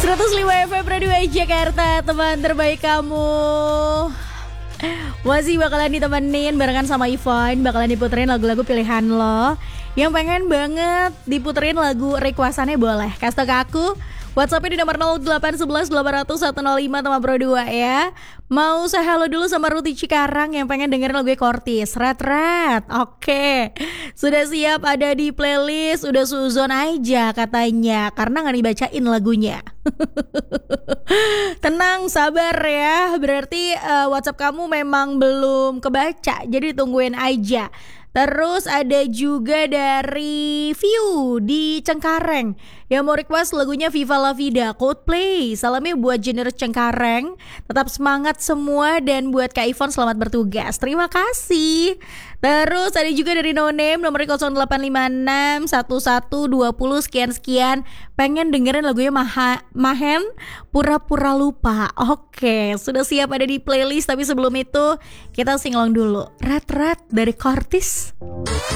105 FM Radio Jakarta, teman terbaik kamu. Masih bakalan ditemenin barengan sama Ivan. Bakalan diputerin lagu-lagu pilihan lo. Yang pengen banget diputerin lagu requestannya boleh kasih tau ke aku. WhatsAppnya di nomor 0811 800 105 sama Bro 2 ya. Mau saya halo dulu sama Ruti Cikarang yang pengen dengerin lagu Kortis. Rat. Oke. Sudah siap ada di playlist. Udah suzon aja katanya karena gak dibacain lagunya. Tenang, sabar ya. Berarti WhatsApp kamu memang belum kebaca. Jadi tungguin aja. Terus ada juga dari View di Cengkareng yang mau request lagunya Viva La Vida Coldplay. Salamnya buat Jenner Cengkareng. Tetap semangat semua dan buat Kak Ivon selamat bertugas. Terima kasih. Terus ada juga dari No Name nomornya 0856 1120 sekian-sekian. Pengen dengerin lagunya Mahen Pura-Pura Lupa. Oke, sudah siap ada di playlist. Tapi sebelum itu kita singlong dulu Rat-Rat dari Kortis.